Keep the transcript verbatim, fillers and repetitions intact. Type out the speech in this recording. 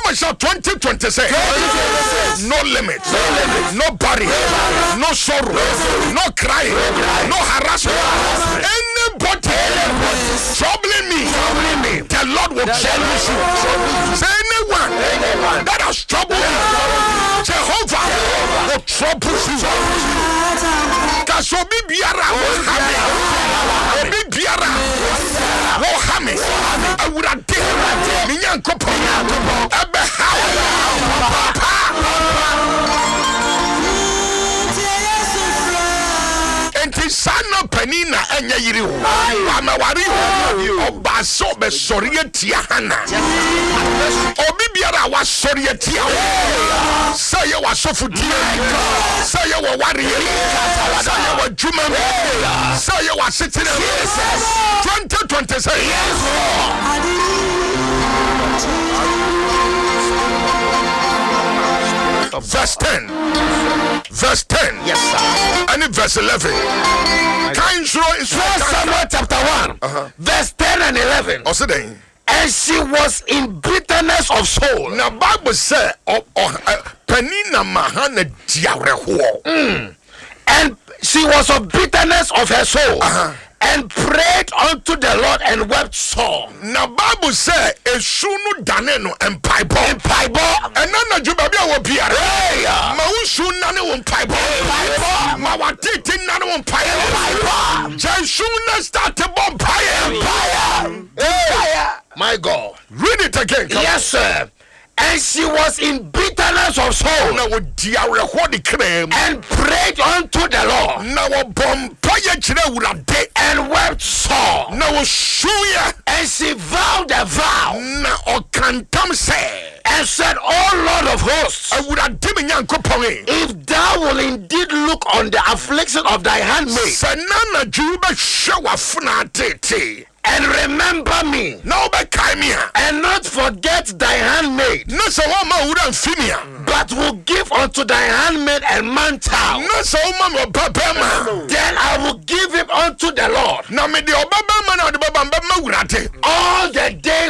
Somebody shout twenty twenty-six. No limit, no limit, no barrier, no sorrow, no crying, no harassment. Anybody troubling me, the Lord will challenge you. Say anyone that has troubled me, Jehovah will trouble you. Cause obi biara will have it. Obi biara will have it. I would have did me and Kopo. Ebe how enti sana penina enye yiri ho amawari ho obaso be sori etia hana obi biara wa sori etia say you wasofu dia say you wari say you juma say you wasitire twenty twenty-six. Verse ten. Verse ten. Yes, sir. And in verse eleven. Kind show is First Samuel chapter one. Uh-huh. Verse ten and eleven. Also then. And she was in bitterness of soul. Now Bible say oh, oh, uh, Penina mahana diareho. Mm. And she was of bitterness of her soul. Uh-huh. And prayed unto the Lord and wept sore. Now Bible say esunu daneno empaibo empaibo and nana juba bia wo biara ma usu nane wo empaibo ma watiti nane wo empaibo jesu na start bomb empire. My God, read it again. Come yes on. Sir. And she was in bitterness of soul. Now and prayed unto the Lord. Now and wept sore. Now shuya. And she vowed a vow. Now okantam say. And said, O Lord of hosts, I would have given you if thou will indeed look on the affliction of thy handmaid, and remember me, and not forget thy handmaid, but will give unto thy handmaid a mantle, then I will give him unto the Lord.